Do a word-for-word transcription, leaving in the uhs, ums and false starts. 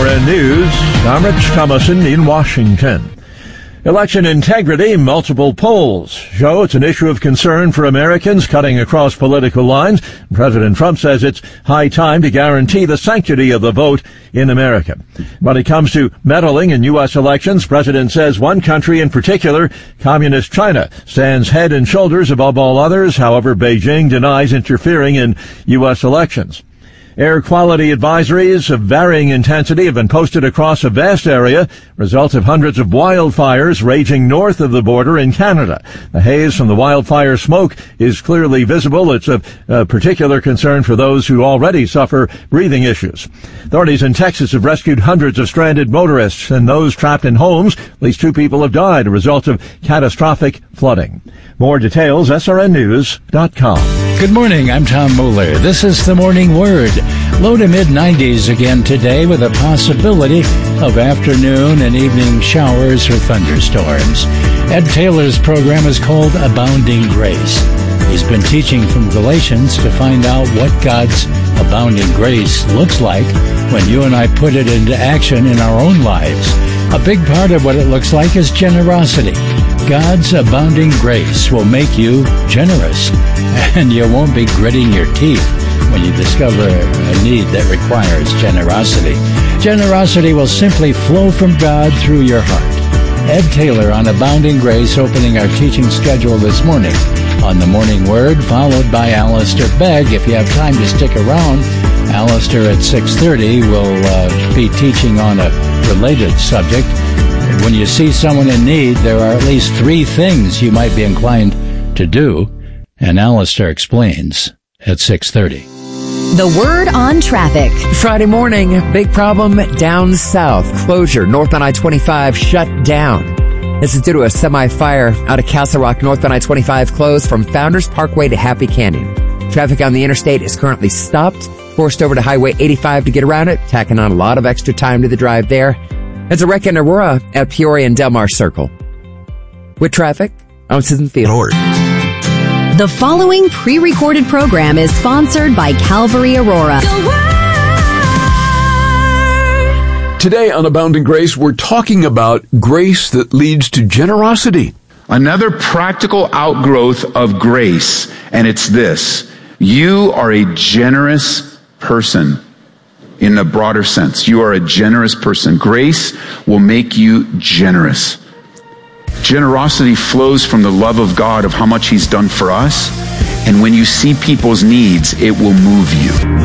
R N News, I'm Rich Thomason in Washington. Election integrity, multiple polls show it's an issue of concern for Americans cutting across political lines. President Trump says it's high time to guarantee the sanctity of the vote in America. When it comes to meddling in U S elections, President says one country in particular, Communist China, stands head and shoulders above all others. However, Beijing denies interfering in U S elections. Air quality advisories of varying intensity have been posted across a vast area, result of hundreds of wildfires raging north of the border in Canada. The haze from the wildfire smoke is clearly visible. It's of uh, particular concern for those who already suffer breathing issues. Authorities in Texas have rescued hundreds of stranded motorists and those trapped in homes. At least two people have died, a result of catastrophic flooding. More details, S R N news dot com. Good morning, I'm Tom Mueller. This is the Morning Word. Low to mid nineties again today with a possibility of afternoon and evening showers or thunderstorms. Ed Taylor's program is called Abounding Grace. He's been teaching from Galatians to find out what God's abounding grace looks like when you and I put it into action in our own lives. A big part of what it looks like is generosity. God's abounding grace will make you generous, and you won't be gritting your teeth when you discover a need that requires generosity. Generosity will simply flow from God through your heart. Ed Taylor on Abounding Grace opening our teaching schedule this morning on the Morning Word, followed by Alistair Begg. If you have time to stick around, Alistair at six thirty will uh, be teaching on a related subject. When you see someone in need, there are at least three things you might be inclined to do, and Alistair explains at six thirty. The Word on traffic. Friday morning, big problem down south. Closure, north on I twenty-five shut down. This is due to a semi-fire out of Castle Rock. North on I twenty-five closed from Founders Parkway to Happy Canyon. Traffic on the interstate is currently stopped. Forced over to Highway eighty-five to get around it, tacking on a lot of extra time to the drive there. There's a wreck in Aurora at Peoria and Delmar Circle. With traffic, I'm Susan Field. The following pre-recorded program is sponsored by Calvary Aurora. Today on Abounding Grace, we're talking about grace that leads to generosity. Another practical outgrowth of grace, and it's this. You are a generous person in a broader sense. You are a generous person. Grace will make you generous. Generosity flows from the love of God, of how much He's done for us. And when you see people's needs, it will move you.